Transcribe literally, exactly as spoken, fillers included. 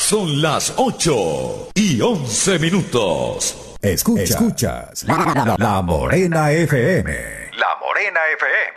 Son las ocho y once minutos. Escuchas, Escuchas la, la, la Morena F M. La Morena F M.